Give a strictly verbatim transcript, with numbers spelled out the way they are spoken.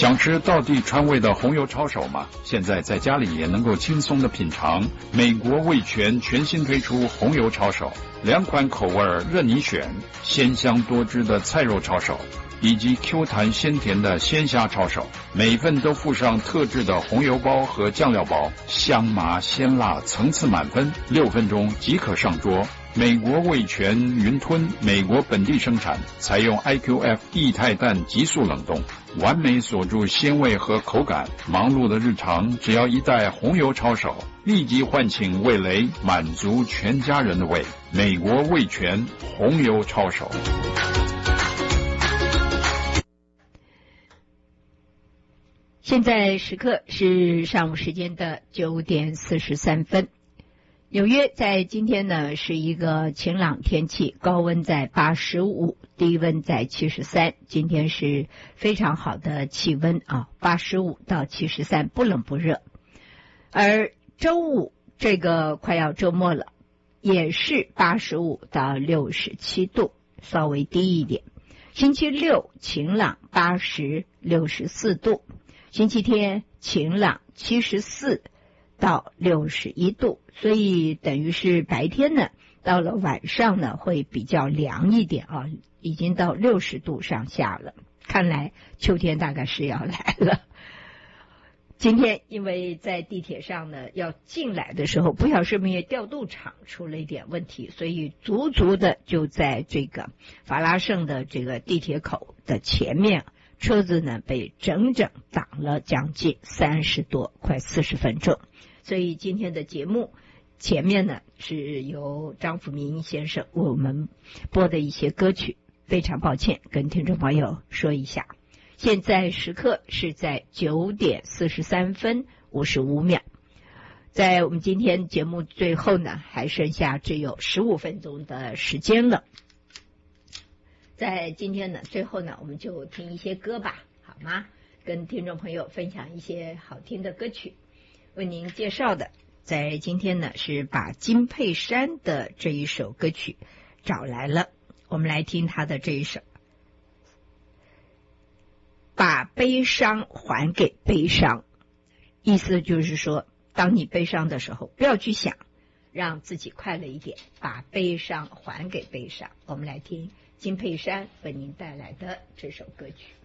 想吃道地川味的红油抄手吗？现在在家里也能够轻松的品尝。美国味全全新推出红油抄手，两款口味任你选，鲜香多汁的菜肉抄手，以及 Q 弹鲜甜的鲜虾抄手，每份都附上特制的红油包和酱料包，香麻鲜辣层次满分，六分钟即可上桌。美国味全云吞，美国本地生产，采用 I Q F 液态氮急速冷冻，完美锁住鲜味和口感。忙碌的日常，只要一袋红油抄手，立即唤醒味蕾，满足全家人的胃。美国味全红油抄手。 现在时刻是上午时间的九点四十三分。纽约在今天呢是一个晴朗天气，高温在八十五，低温在七十三。今天是非常好的气温啊，八十五到七十三，不冷不热。而周五这个快要周末了，也是八十五到六十七度，稍微低一点。星期六晴朗，八十、六十四度。星期天晴朗，七十四到六十一度，所以等于是白天呢，到了晚上呢会比较凉一点啊，已经到六十度上下了。看来秋天大概是要来了。今天因为在地铁上呢，要进来的时候，不晓得是不是调度场出了一点问题，所以足足的就在这个法拉盛的这个地铁口的前面。车子呢被整整挡了将近三十多快四十分钟，所以今天的节目前面呢是由张福明先生为我们播的一些歌曲，非常抱歉跟听众朋友说一下。现在时刻是在九点四十三分五十五秒，在我们今天节目最后呢还剩下只有十五分钟的时间了。在今天呢，最后呢，我们就听一些歌吧，好吗？跟听众朋友分享一些好听的歌曲。为您介绍的，在今天呢，是把金佩珊的这一首歌曲找来了，我们来听他的这一首《把悲伤还给悲伤》，意思就是说，当你悲伤的时候，不要去想，让自己快乐一点，把悲伤还给悲伤。我们来听金佩珊为您带来的这首歌曲。